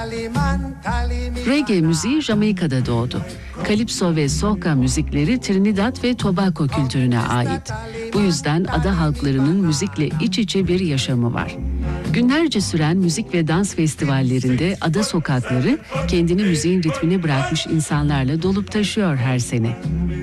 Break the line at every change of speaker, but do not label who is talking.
Reggae müziği Jamaika'da doğdu. Kalipso ve soca müzikleri Trinidad ve Tobago kültürüne ait. Bu yüzden ada halklarının müzikle iç içe bir yaşamı var. Günlerce süren müzik ve dans festivallerinde ada sokakları kendini müziğin ritmine bırakmış insanlarla dolup taşıyor her sene.